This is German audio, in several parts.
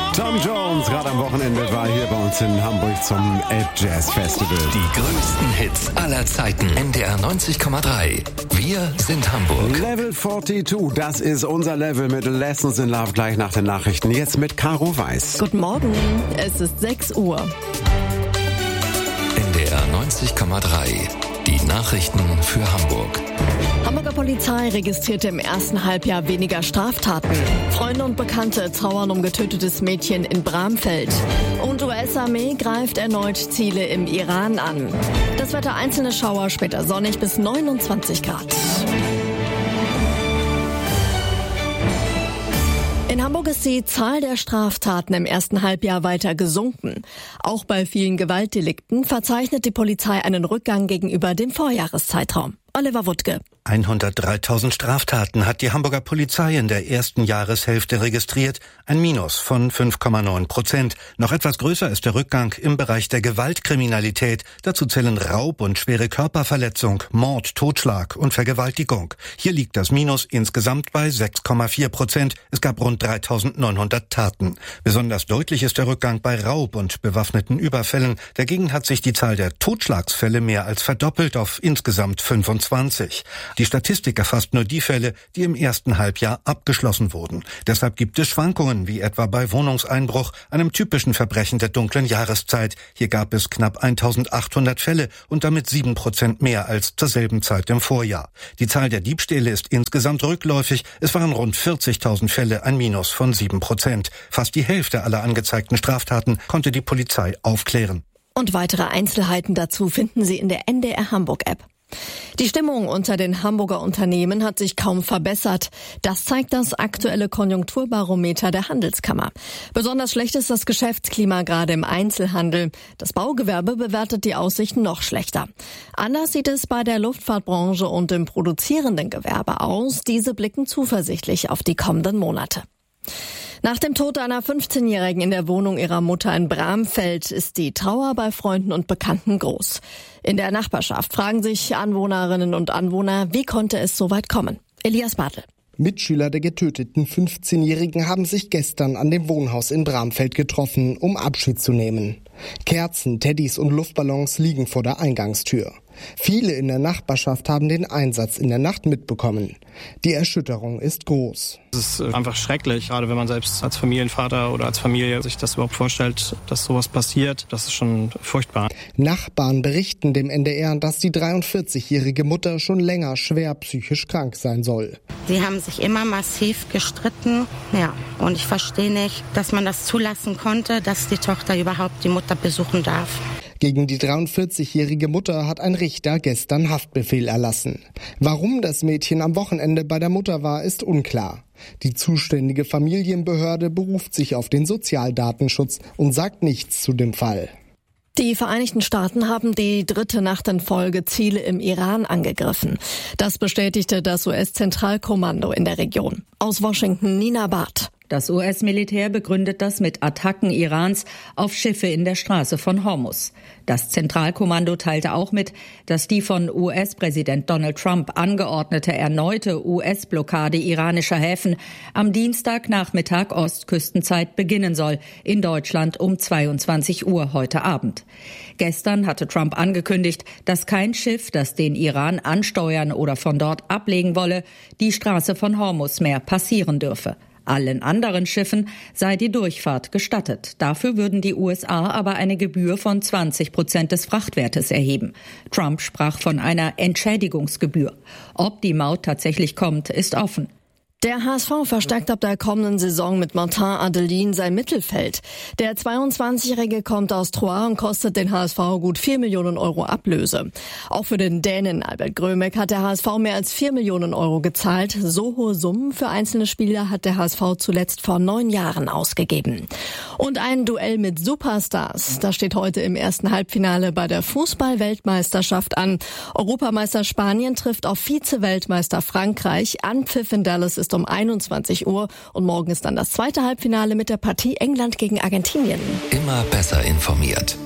Tom Jones, gerade am Wochenende, war hier bei uns in Hamburg zum Elb-Jazz Festival. Die größten Hits aller Zeiten. NDR 90,3. Wir sind Hamburg. Level 42, das ist unser Level mit Lessons in Love gleich nach den Nachrichten. Jetzt mit Caro Weiß. Guten Morgen, es ist 6 Uhr. NDR 90,3. Die Nachrichten für Hamburg. Hamburger Polizei registrierte im ersten Halbjahr weniger Straftaten. Freunde und Bekannte trauern um getötetes Mädchen in Bramfeld. Und US-Armee greift erneut Ziele im Iran an. Das Wetter: einzelne Schauer, später sonnig bis 29 Grad. In Hamburg ist die Zahl der Straftaten im ersten Halbjahr weiter gesunken. Auch bei vielen Gewaltdelikten verzeichnet die Polizei einen Rückgang gegenüber dem Vorjahreszeitraum. Oliver Wuttke. 103.000 Straftaten hat die Hamburger Polizei in der ersten Jahreshälfte registriert, ein Minus von 5,9%. Noch etwas größer ist der Rückgang im Bereich der Gewaltkriminalität. Dazu zählen Raub und schwere Körperverletzung, Mord, Totschlag und Vergewaltigung. Hier liegt das Minus insgesamt bei 6,4%. Es gab rund 3.900 Taten. Besonders deutlich ist der Rückgang bei Raub und bewaffneten Überfällen. Dagegen hat sich die Zahl der Totschlagsfälle mehr als verdoppelt auf insgesamt 25. Die Statistik erfasst nur die Fälle, die im ersten Halbjahr abgeschlossen wurden. Deshalb gibt es Schwankungen, wie etwa bei Wohnungseinbruch, einem typischen Verbrechen der dunklen Jahreszeit. Hier gab es knapp 1.800 Fälle und damit 7% mehr als zur selben Zeit im Vorjahr. Die Zahl der Diebstähle ist insgesamt rückläufig. Es waren rund 40.000 Fälle, ein Minus von 7%. Fast die Hälfte aller angezeigten Straftaten konnte die Polizei aufklären. Und weitere Einzelheiten dazu finden Sie in der NDR Hamburg App. Die Stimmung unter den Hamburger Unternehmen hat sich kaum verbessert. Das zeigt das aktuelle Konjunkturbarometer der Handelskammer. Besonders schlecht ist das Geschäftsklima gerade im Einzelhandel. Das Baugewerbe bewertet die Aussichten noch schlechter. Anders sieht es bei der Luftfahrtbranche und im produzierenden Gewerbe aus. Diese blicken zuversichtlich auf die kommenden Monate. Nach dem Tod einer 15-Jährigen in der Wohnung ihrer Mutter in Bramfeld ist die Trauer bei Freunden und Bekannten groß. In der Nachbarschaft fragen sich Anwohnerinnen und Anwohner, wie konnte es so weit kommen? Elias Bartel. Mitschüler der getöteten 15-Jährigen haben sich gestern an dem Wohnhaus in Bramfeld getroffen, um Abschied zu nehmen. Kerzen, Teddys und Luftballons liegen vor der Eingangstür. Viele in der Nachbarschaft haben den Einsatz in der Nacht mitbekommen. Die Erschütterung ist groß. Es ist einfach schrecklich, gerade wenn man selbst als Familienvater oder als Familie sich das überhaupt vorstellt, dass sowas passiert. Das ist schon furchtbar. Nachbarn berichten dem NDR, dass die 43-jährige Mutter schon länger schwer psychisch krank sein soll. Sie haben sich immer massiv gestritten. Ja, und ich verstehe nicht, dass man das zulassen konnte, dass die Tochter überhaupt die Mutter besuchen darf. Gegen die 43-jährige Mutter hat ein Richter gestern Haftbefehl erlassen. Warum das Mädchen am Wochenende bei der Mutter war, ist unklar. Die zuständige Familienbehörde beruft sich auf den Sozialdatenschutz und sagt nichts zu dem Fall. Die Vereinigten Staaten haben die dritte Nacht in Folge Ziele im Iran angegriffen. Das bestätigte das US-Zentralkommando in der Region. Aus Washington, Nina Barth. Das US-Militär begründet das mit Attacken Irans auf Schiffe in der Straße von Hormuz. Das Zentralkommando teilte auch mit, dass die von US-Präsident Donald Trump angeordnete erneute US-Blockade iranischer Häfen am Dienstagnachmittag Ostküstenzeit beginnen soll, in Deutschland um 22 Uhr heute Abend. Gestern hatte Trump angekündigt, dass kein Schiff, das den Iran ansteuern oder von dort ablegen wolle, die Straße von Hormuz mehr passieren dürfe. Allen anderen Schiffen sei die Durchfahrt gestattet. Dafür würden die USA aber eine Gebühr von 20% des Frachtwertes erheben. Trump sprach von einer Entschädigungsgebühr. Ob die Maut tatsächlich kommt, ist offen. Der HSV verstärkt ab der kommenden Saison mit Martin Adelin sein Mittelfeld. Der 22-Jährige kommt aus Troyes und kostet den HSV gut 4 Millionen Euro Ablöse. Auch für den Dänen Albert Grömek hat der HSV mehr als 4 Millionen Euro gezahlt. So hohe Summen für einzelne Spieler hat der HSV zuletzt vor 9 Jahren ausgegeben. Und ein Duell mit Superstars. Das steht heute im ersten Halbfinale bei der Fußball-Weltmeisterschaft an. Europameister Spanien trifft auf Vize-Weltmeister Frankreich. Anpfiff in Dallas ist um 21 Uhr und morgen ist dann das zweite Halbfinale mit der Partie England gegen Argentinien. Immer besser informiert.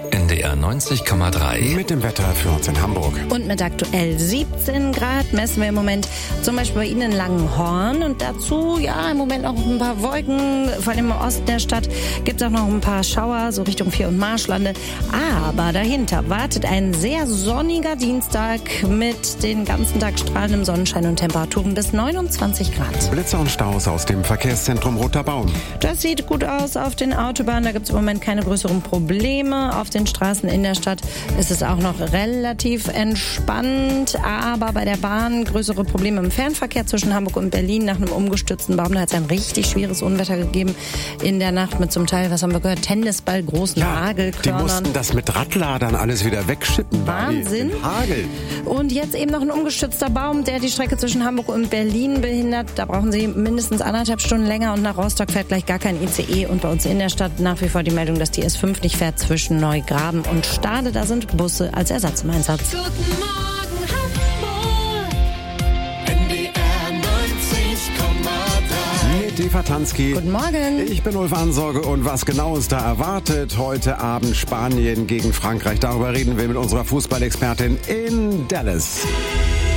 NDR 90,3. Mit dem Wetter für uns in Hamburg. Und mit aktuell 17 Grad messen wir im Moment zum Beispiel bei Ihnen in Langenhorn. Und dazu, ja, im Moment noch ein paar Wolken. Vor allem im Osten der Stadt gibt es auch noch ein paar Schauer, so Richtung Vier- und Marschlande. Aber dahinter wartet ein sehr sonniger Dienstag mit den ganzen Tag strahlendem Sonnenschein und Temperaturen bis 29 Grad. Blitzer und Staus aus dem Verkehrszentrum Roter Baum. Das sieht gut aus auf den Autobahnen. Da gibt es im Moment keine größeren Probleme. Auf den Straßen in der Stadt ist es auch noch relativ entspannt. Aber bei der Bahn größere Probleme im Fernverkehr zwischen Hamburg und Berlin nach einem umgestürzten Baum. Da hat es ein richtig schweres Unwetter gegeben in der Nacht mit zum Teil, was haben wir gehört, Tennisball, großen Hagelkörnern. Die mussten das mit Radladern alles wieder wegschippen. Wahnsinn. Hagel. Und jetzt eben noch ein umgestürzter Baum, der die Strecke zwischen Hamburg und Berlin behindert. Da brauchen Sie mindestens 1,5 Stunden länger und nach Rostock fährt gleich gar kein ICE. Und bei uns in der Stadt nach wie vor die Meldung, dass die S5 nicht fährt zwischen Neugraben und Stade. Da sind Busse als Ersatz im Einsatz. Guten Morgen Hamburg, NDR 90,3. Mit Eva Tansky. Guten Morgen. Ich bin Ulf Ansorge und was genau uns da erwartet, heute Abend Spanien gegen Frankreich. Darüber reden wir mit unserer Fußballexpertin in Dallas.